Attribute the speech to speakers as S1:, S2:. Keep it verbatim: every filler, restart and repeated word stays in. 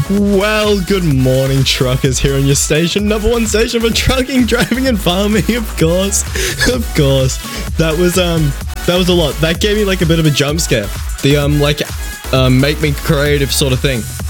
S1: Well, good morning, truckers, here on your station, number one station for trucking, driving, and farming, of course, of course. That was, um, that was a lot. That gave me, like, a bit of a jump scare. The, um, like, um, make me creative sort of thing.